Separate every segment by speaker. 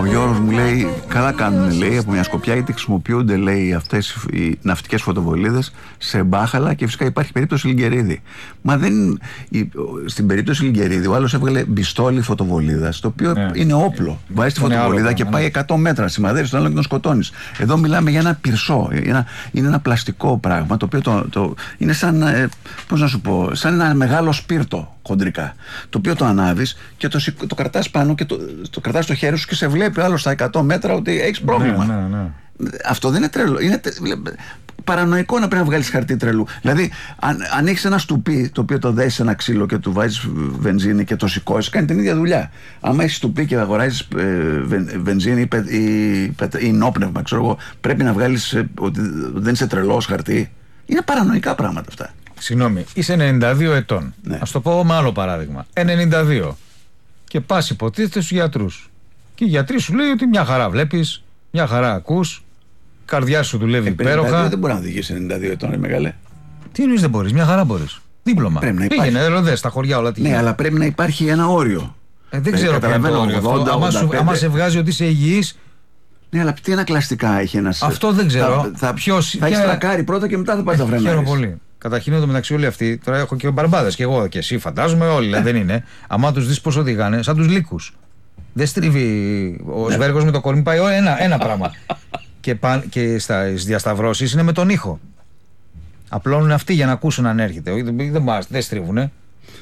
Speaker 1: Ο Γιώργος μου λέει, καλά κάνουν, λέει, από μια σκοπιά, γιατί χρησιμοποιούνται, λέει, αυτές οι ναυτικές φωτοβολίδες σε μπάχαλα και φυσικά υπάρχει περίπτωση Λιγκερίδη. Μα δεν. Στην περίπτωση Λιγκερίδη, ο άλλος έβγαλε μπιστόλι φωτοβολίδας, το οποίο είναι όπλο. Βάζει τη φωτοβολίδα και πάει 100 μέτρα, σημαδεύει τον άλλο και τον σκοτώνεις. Εδώ μιλάμε για ένα πυρσό. Είναι ένα πλαστικό πράγμα, το οποίο είναι σαν. Πώς να σου πω, σαν ένα μεγάλο σπίρτο χοντρικά. Το οποίο το ανάβεις και το κρατάς πάνω και το κρατάς στο χέρι σου και σε βλέπει άλλο στα 100 μέτρα ότι έχεις πρόβλημα.
Speaker 2: Ναι.
Speaker 1: Αυτό δεν είναι τρελό. Είναι παρανοϊκό να πρέπει να βγάλεις χαρτί τρελού. Δηλαδή, αν έχεις ένα στουπί το οποίο το δέσεις σε ένα ξύλο και του βάζεις βενζίνη και το σηκώσεις, κάνει την ίδια δουλειά. Άμα έχεις στουπί και αγοράζεις βενζίνη ή νόπνευμα, ξέρω εγώ, πρέπει να βγάλεις ότι δεν είσαι τρελός χαρτί. Είναι παρανοϊκά πράγματα αυτά.
Speaker 2: Συγγνώμη, είσαι 92 ετών.
Speaker 1: Ναι.
Speaker 2: Ας το πω με άλλο παράδειγμα. 92. Και πας υποτίθεται στους γιατρούς. Και οι γιατροί σου λέει ότι μια χαρά βλέπεις, μια χαρά ακούς, η καρδιά σου δουλεύει υπέροχα.
Speaker 1: Δεν μπορεί να οδηγήσει 92 ετών, μεγάλε.
Speaker 2: Τι εννοείς δεν μπορείς, μια χαρά μπορείς. Δίπλωμα. Πήγαινε, ροδές στα χωριά όλα τι.
Speaker 1: Ναι, αλλά πρέπει να υπάρχει ένα όριο.
Speaker 2: Δεν ξέρω ποιο είναι το όριο. Άμα σε βγάζει ότι είσαι υγιής.
Speaker 1: Ναι, αλλά τι ανακλαστικά έχει ένας.
Speaker 2: Αυτό δεν ξέρω.
Speaker 1: Θα έχει τρακάρει πρώτα και μετά θα πάει τα φρένα.
Speaker 2: Χαίρομαι πολύ. Καταρχήν εδώ μεταξύ όλοι αυτοί, τώρα έχω και μπαρμπάδες και εγώ και εσύ, φαντάζομαι όλοι, δεν είναι. Αμά τους δεις πώς οδηγάνε, σαν τους λύκους. Δεν στρίβει ο σβέργος με το κορμί, πάει ένα πράγμα. Και στις διασταυρώσεις είναι με τον ήχο. Απλώνουν αυτοί για να ακούσουν αν έρχεται. Δεν στρίβουνε.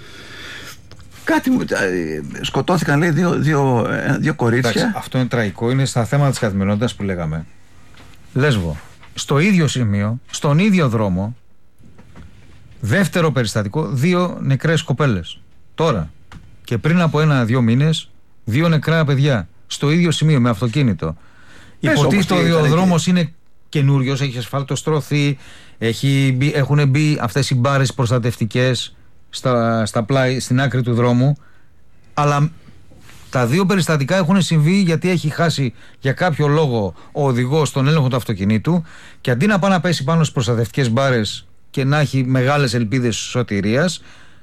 Speaker 1: Κάτι σκοτώθηκαν, λέει, δύο κορίτσια.
Speaker 2: Εντάξει, αυτό είναι τραγικό, είναι στα θέματα της καθημερινότητας που λέγαμε. Λέσβο, στο ίδιο σημείο, στον ίδιο δρόμο. Δεύτερο περιστατικό, 2 νεκρές κοπέλες. Τώρα. Και πριν από 1-2 μήνες, 2 νεκρά παιδιά. Στο ίδιο σημείο με αυτοκίνητο. Υποτίθεται ότι ο δρόμος είναι καινούριος, έχει ασφαλτοστρωθεί, έχουν μπει αυτές οι μπάρες προστατευτικές στα πλάι, στην άκρη του δρόμου. Αλλά τα 2 περιστατικά έχουν συμβεί γιατί έχει χάσει για κάποιο λόγο ο οδηγός τον έλεγχο του αυτοκινήτου και αντί να πάει να πέσει πάνω στις προστατευτικές μπάρες και να έχει μεγάλες ελπίδες σωτηρίας,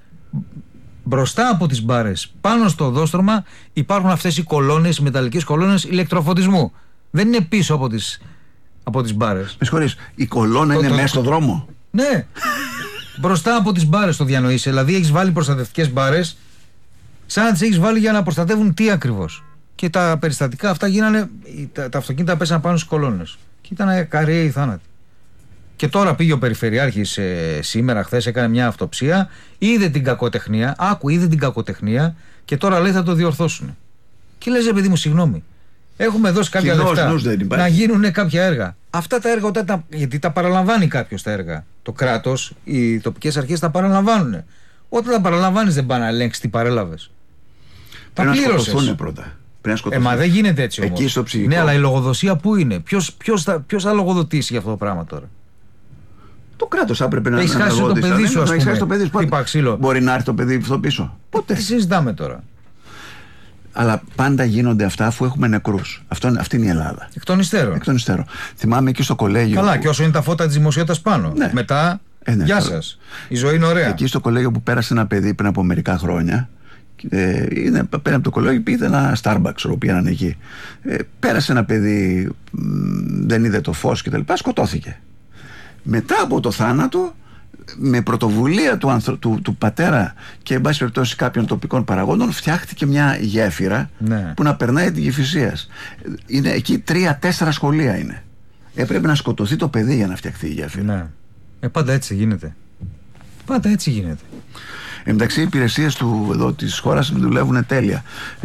Speaker 2: μπροστά από τις μπάρες, πάνω στο οδόστρωμα, υπάρχουν αυτές οι κολόνες, οι μεταλλικές κολόνες ηλεκτροφωτισμού. Δεν είναι πίσω από τις μπάρες.
Speaker 1: Με συγχωρείς, η κολόνα είναι μέσα στο δρόμο.
Speaker 2: Ναι, μπροστά από τις μπάρες το διανοείσαι. Δηλαδή έχεις βάλει προστατευτικές μπάρες, σαν να τις έχεις βάλει για να προστατεύουν τι ακριβώς. Και τα περιστατικά αυτά γίνανε, τα αυτοκίνητα πέσαν πάνω στις κολόνες. Και ήταν καριαίοι θάνατοι. Και τώρα πήγε ο Περιφερειάρχης σήμερα, χθες έκανε μια αυτοψία, είδε την κακοτεχνία και τώρα λέει θα το διορθώσουν. Και λες, παιδί μου, συγγνώμη, έχουμε δώσει κάποια λεφτά να γίνουν κάποια έργα. Αυτά τα έργα, γιατί τα παραλαμβάνει κάποιος τα έργα. Το κράτος, οι τοπικές αρχές τα παραλαμβάνουν. Όταν τα παραλαμβάνεις δεν πάνε να ελέγξεις τι παρέλαβες. Τα πλήρωσες.
Speaker 1: Πρώτα.
Speaker 2: Μα δεν γίνεται έτσι όμως.
Speaker 1: Εκεί στο ψυχικό.
Speaker 2: Ναι, αλλά η λογοδοσία πού είναι, ποιος θα λογοδοτήσει για αυτό το πράγμα τώρα.
Speaker 1: Το κράτος έπρεπε να
Speaker 2: έχεις χάσει το παιδί σου, ας πούμε.
Speaker 1: Μπορεί να έρθει το παιδί αυτό πίσω.
Speaker 2: Ποτέ. Τι συζητάμε τώρα.
Speaker 1: Αλλά πάντα γίνονται αυτά αφού έχουμε νεκρούς. Αυτή είναι η Ελλάδα.
Speaker 2: Εκ των υστέρων.
Speaker 1: Θυμάμαι εκεί στο κολέγιο.
Speaker 2: Καλά, και όσο είναι τα φώτα της δημοσιότητας πάνω.
Speaker 1: Ναι.
Speaker 2: Μετά, γεια σας. Η ζωή είναι ωραία.
Speaker 1: Εκεί στο κολέγιο που πέρασε ένα παιδί πριν από μερικά χρόνια. Πέρα από το κολέγιο πήγε ένα Starbucks που πήγαιναν εκεί. Πέρασε ένα παιδί, δεν είδε το φως κτλ. Σκοτώθηκε. Μετά από το θάνατο, με πρωτοβουλία του πατέρα και εν πάση περιπτώσει κάποιων τοπικών παραγόντων, φτιάχτηκε μια γέφυρα που να περνάει την Κηφισίας. Είναι εκεί 3-4 σχολεία είναι. Έπρεπε να σκοτωθεί το παιδί για να φτιαχτεί η γέφυρα.
Speaker 2: Ναι. Πάντα έτσι γίνεται.
Speaker 1: Εντάξει, οι υπηρεσίες της χώρας δουλεύουν τέλεια.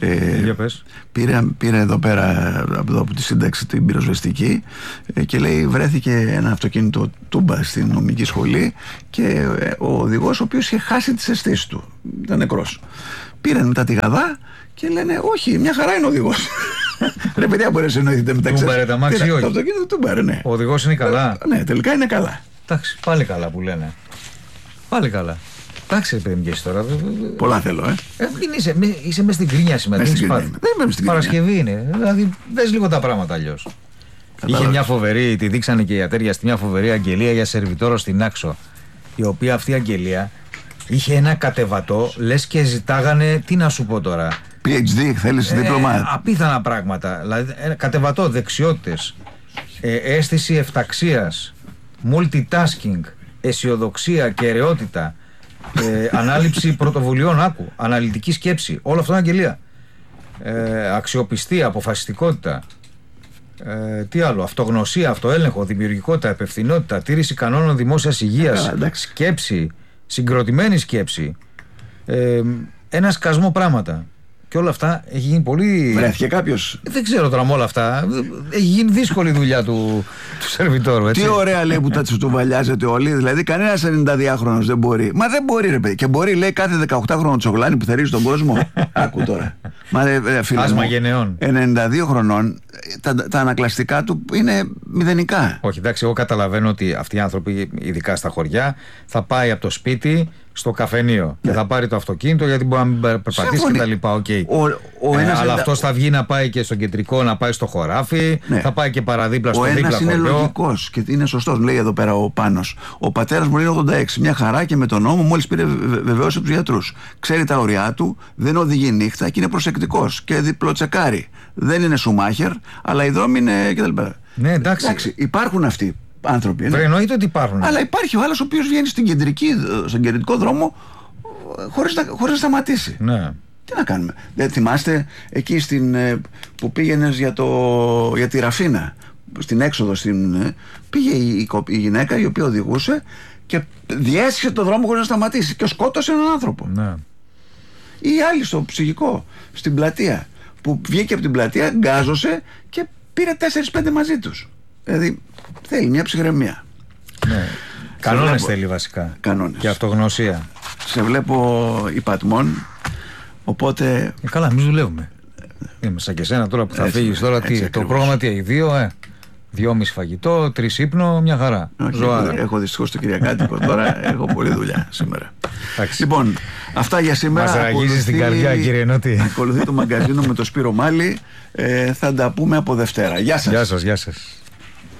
Speaker 1: Πήρε εδώ πέρα από τη σύνταξη την πυροσβεστική και λέει βρέθηκε ένα αυτοκίνητο τούμπα στην νομική σχολή και ο οδηγός ο οποίος είχε χάσει τις αισθήσεις του, ήταν νεκρός. Πήραν μετά τη γαδά και λένε όχι, μια χαρά είναι ο οδηγός. Ρε παιδιά, μπορείς να εννοηθείτε μεταξύ σας.
Speaker 2: Τούμπαρε τα μάξι ή όχι.
Speaker 1: Το αυτοκίνητο τούμπαρε, ναι.
Speaker 2: Ο οδηγός είναι καλά.
Speaker 1: Ναι, τελικά είναι καλά.
Speaker 2: Εντάξει, πάλι καλά που λένε. Πάλι καλά. Εντάξει, παιδί μου, και εσύ τώρα.
Speaker 1: Πολλά θέλω,
Speaker 2: Είσαι μες στην κρίνια σήμερα.
Speaker 1: Δεν είμαι μες στην
Speaker 2: Παρασκευή είναι. Δηλαδή, δες λίγο τα πράγματα αλλιώς. Είχε μια φοβερή, τη δείξανε και οι ατέρια στη μια φοβερή αγγελία για σερβιτόρο στην Άξο. Η οποία αυτή η αγγελία είχε ένα κατεβατό, λες και ζητάγανε, τι να σου πω τώρα,
Speaker 1: PhD, θέλεις δίπλωμα.
Speaker 2: Απίθανα πράγματα. Δηλαδή, κατεβατώ δεξιότητες, αίσθηση εφταξίας, multitasking, αισιοδοξία, κεραιότητα, ανάληψη πρωτοβουλειών, αναλυτική σκέψη. Όλο αυτό είναι αγγελία. Αξιοπιστία, αποφασιστικότητα. Τι άλλο, αυτογνωσία, αυτοέλεγχο, δημιουργικότητα, υπευθυνότητα, τήρηση κανόνων δημόσιας υγείας, σκέψη, συγκροτημένη σκέψη. Ένα σκασμό πράγματα. Και όλα αυτά έχει γίνει πολύ.
Speaker 1: Βρέθηκε κάποιος.
Speaker 2: Δεν ξέρω τώρα με όλα αυτά. Έχει γίνει δύσκολη δουλειά του σερβιτόρου. Έτσι.
Speaker 1: Τι ωραία λέει που τα τσουβαλιάζετε όλοι. Δηλαδή, κανένας 92χρονος δεν μπορεί. Μα δεν μπορεί, ρε παιδί. Και μπορεί, λέει, κάθε 18χρονο τσογλάνι που θερίζει τον κόσμο. Άκου τώρα. Μα φίλε.
Speaker 2: Άσμα γενεών.
Speaker 1: 92 χρονών, τα ανακλαστικά του είναι μηδενικά.
Speaker 2: Όχι, εντάξει, εγώ καταλαβαίνω ότι αυτοί οι άνθρωποι, ειδικά στα χωριά, θα πάει από το σπίτι στο καφενείο και θα πάρει το αυτοκίνητο γιατί μπορεί να μην περπατήσει και τα λοιπά. Okay. Αλλά αυτός θα βγει να πάει και στο κεντρικό, να πάει στο χωράφι, θα πάει και παραδίπλα στο δίπλα χωριό. Ο ένας είναι
Speaker 1: λογικός και είναι σωστός, λέει εδώ πέρα ο Πάνος. Ο πατέρας μου είναι 86, μια χαρά και με τον νόμο μόλις πήρε βεβαίωση από τους γιατρούς. Ξέρει τα ωριά του, δεν οδηγεί νύχτα και είναι προσεκτικός και διπλοτσεκάρει. Δεν είναι Σουμάχερ, αλλά οι δρόμοι είναι κτλ.
Speaker 2: Ναι, εντάξει.
Speaker 1: Υπάρχουν αυτοί άνθρωποι.
Speaker 2: Εννοείται ότι υπάρχουν.
Speaker 1: Αλλά υπάρχει ο άλλος ο οποίος βγαίνει στον κεντρικό δρόμο χωρίς να σταματήσει.
Speaker 2: Ναι.
Speaker 1: Τι να κάνουμε. Δεν θυμάστε εκεί που πήγαινες για τη Ραφίνα, στην έξοδο, πήγε η γυναίκα η οποία οδηγούσε και διέσχισε το δρόμο χωρίς να σταματήσει και σκότωσε έναν άνθρωπο.
Speaker 2: Ναι.
Speaker 1: Ή άλλη στο ψυχικό, στην πλατεία, που βγήκε από την πλατεία, γκάζωσε και πήρε 4-5 μαζί τους. Δηλαδή θέλει μια ψυχραιμία.
Speaker 2: Ναι. Κανόνες θέλει βασικά.
Speaker 1: Κανόνες.
Speaker 2: Και αυτογνωσία.
Speaker 1: Σε βλέπω υπατμών. Οπότε.
Speaker 2: Καλά, εμείς δουλεύουμε. Είμαι σαν και εσένα τώρα που θα φύγεις τώρα. Το πρόγραμμα τι έχει, 2,5 φαγητό, 3 ύπνο, μια χαρά.
Speaker 1: Έχω δυστυχώς το Κυριακάτικο τώρα. Έχω πολλή δουλειά σήμερα. Λοιπόν, αυτά για σήμερα.
Speaker 2: Μας ραγίζεις στην καρδιά, κύριε Νότι.
Speaker 1: Ακολουθεί το μαγκαζίνο με το Σπύρο Μάλι. Θα τα πούμε από Δευτέρα. Γεια σας.
Speaker 2: Γεια σας.